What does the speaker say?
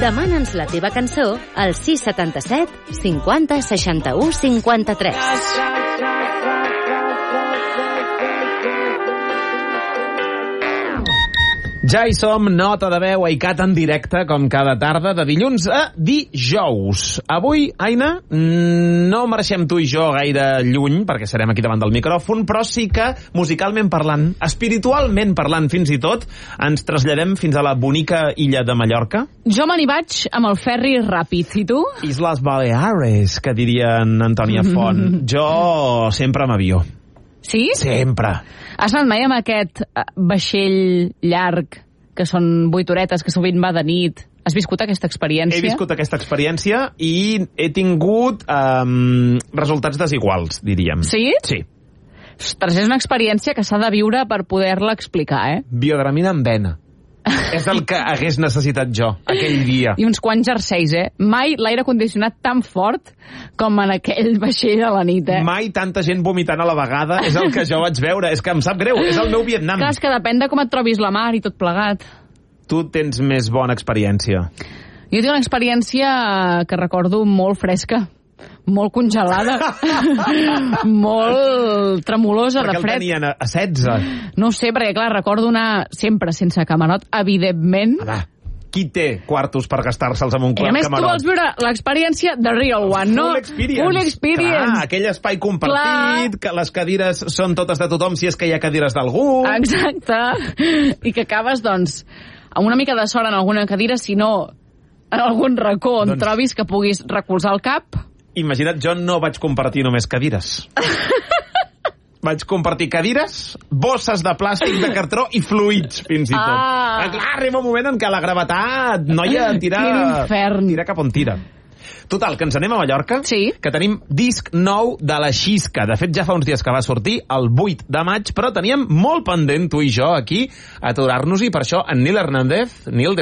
Demana'ns la teva cançó al 677 50 61 53. Ja hi som, Nota de Veu, ICAT en directe, com cada tarda, de dilluns a dijous. Avui, Aina, no marxem tu i jo gaire lluny, perquè serem aquí davant del micròfon, però sí que, musicalment parlant, espiritualment parlant fins i tot, ens traslladem fins a la bonica illa de Mallorca. Jo me n'hi vaig amb el ferri ràpid, i tu? Islas Baleares, que diria en Antònia Font. Jo sempre amb avió. Sí? Sempre. Has anat mai amb aquest vaixell llarg, que són 8 horetes, que sovint va de nit? Has viscut aquesta experiència? He viscut aquesta experiència i he tingut resultats desiguals, diríem. Sí? Sí. Ostres, és una experiència que s'ha de viure per poder-la explicar, eh? Biodramina en vena. És el que hagués necessitat jo aquell dia. I uns quants jerseis, eh? Mai l'aire condicionat tan fort com en aquell vaixell a la nit, eh? Mai tanta gent vomitant a la vegada és el que jo vaig veure. És que em sap greu, és el meu Vietnam. Clar, és que depèn de com et trobis la mar i tot plegat. Tu tens més bona experiència. Jo tinc una experiència que recordo molt fresca, molt congelada, molt tremolosa de fred. Perquè el tenien a 16. No ho sé, perquè clar, recordo anar sempre sense camarot, evidentment. Qui té quartos per gastar-se'ls amb un I a més camarot? tu vols viure l'experiència the real one, no? Full experience. Full experience. Clar, aquell espai compartit, que les cadires són totes de tothom si és que hi ha cadires d'algú. Exacte. I que acabes, doncs, amb una mica de sort en alguna cadira, si no en algun racó on trobis que puguis recolzar el cap. Imagina't, jo no vaig compartir només cadires. Vaig compartir cadires, bosses de plàstic, de cartró i fluids, fins i tot. Clar, arriba un moment en què la gravetat, noia, tira... Quin infern. Tira cap on tira. Total, que ens anem a Mallorca, sí. Que tenim disc nou de la Xisca. De fet, ja fa uns dies que va sortir, el 8 de maig, però teníem molt pendent, tu i jo, aquí, aturar-nos-hi. Per això, en Nil Hernández, Nil,